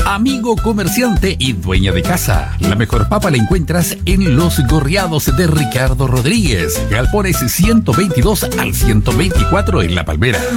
Amigo comerciante y dueña de casa, la mejor papa la encuentras en Los Gorriados de Ricardo Rodríguez, galpones 122 al 124 en La Palmera.